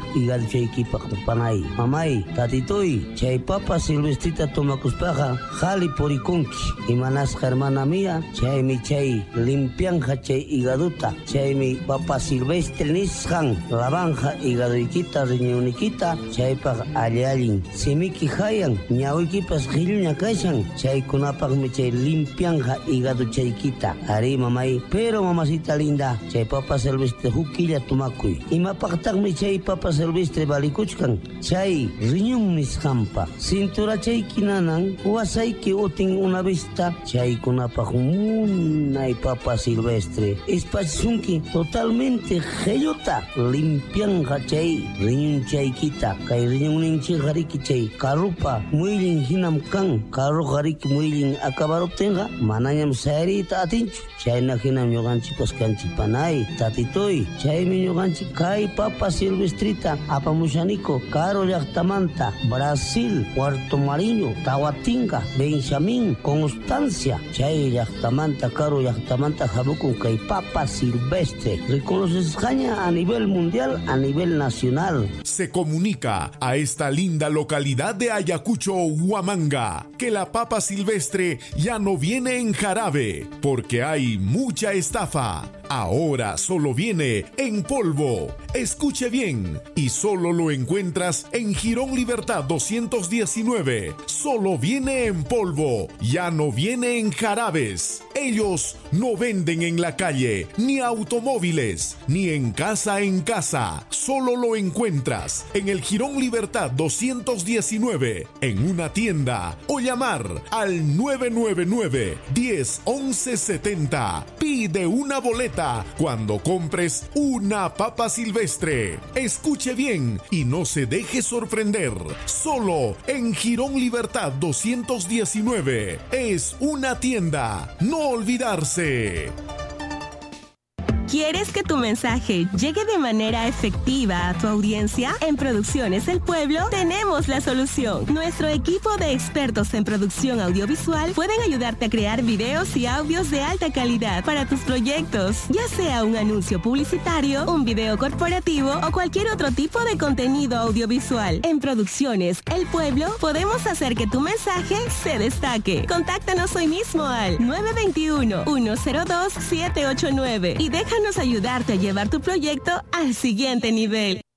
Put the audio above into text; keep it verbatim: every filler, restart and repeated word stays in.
igal chaykipak panay. Mamay, tatitoy, chay papa silvestrita tomakuspaja, jali porikunki. Imanasqa hermana mía, chaymi chay limpianja chay igaduta, chaymi papa silvestre nisqan, lavanja igaduykita riñonikita, chaypaq alli allin. Simiki hayan, ñawiykipas qhilluña kashan, chaykunapaqmi chay limpianja igadu chaykita. Ari mamay, pero mamacita linda, chay papa silvestre hukilla tumakuy. Imapaqtaqmi chay papa silvestre balikuchkan, chay riñon nisqanpa. Cintura chayki nanan, wasayki utin una vista, chaykunapaq munay papa silvestre. Espachunki totalmente gellota, limpianja chay riñon chaykita. Kay riñon ninchi hariki chay karupa, muylin hinam kan, karu hariki muylin akabaruptenga, manañam sayrita atinchu. Chayna hinam ñuqanchipas kanchik panay, tatitoy, chaymi ñuqanchik kay papa silvestrita apamushaniko Caro llaqtamanta, Brasil, Puerto Mariño, Tahuatinga, Benjamín, Constancia, chay llaqtamanta, Caro llaqtamanta habukun kay papa silvestre. Reconoce España a nivel mundial, a nivel nacional. Se comunica a esta linda localidad de Ayacucho, Huamanga, que la papa silvestre ya no viene en jarabe, porque hay mucha estafa. Ahora solo viene en polvo. Escuche bien, y solo lo encuentras en Jirón Libertad doscientos diecinueve. Solo viene en polvo, ya no viene en jarabes. Ellos no venden en la calle, ni automóviles, ni en casa en casa. Solo lo encuentras en el Jirón Libertad doscientos diecinueve, en una tienda, o llamar al nueve nueve nueve, diez, once setenta. Pide una boleta cuando compres una papa silvestre. Escuche bien y no se deje sorprender. Solo en Jirón Libertad doscientos diecinueve. Es una tienda. No olvidarse. ¿Quieres que tu mensaje llegue de manera efectiva a tu audiencia? En Producciones El Pueblo tenemos la solución. Nuestro equipo de expertos en producción audiovisual pueden ayudarte a crear videos y audios de alta calidad para tus proyectos, ya sea un anuncio publicitario, un video corporativo o cualquier otro tipo de contenido audiovisual. En Producciones El Pueblo podemos hacer que tu mensaje se destaque. Contáctanos hoy mismo al nueve dos uno, uno cero dos, siete ocho nueve y déjanos ayudarte a llevar tu proyecto al siguiente nivel.